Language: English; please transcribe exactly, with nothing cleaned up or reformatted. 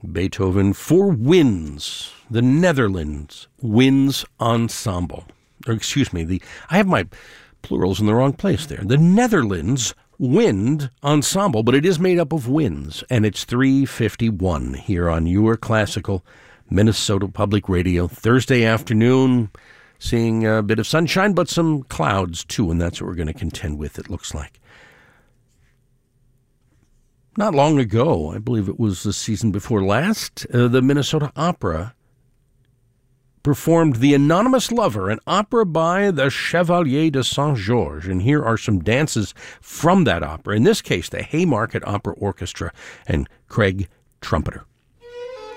Beethoven for Winds, the Netherlands Winds Ensemble. Or excuse me, the I have my plurals in the wrong place there. The Netherlands Wind Ensemble, but it is made up of winds, and it's three fifty-one here on your classical Minnesota Public Radio. Thursday afternoon, seeing a bit of sunshine, but some clouds too, and that's what we're going to contend with, it looks like. Not long ago, I believe it was the season before last, uh, the Minnesota Opera performed The Anonymous Lover, an opera by the Chevalier de Saint-Georges. And here are some dances from that opera. In this case, the Haymarket Opera Orchestra and Craig Trumpeter.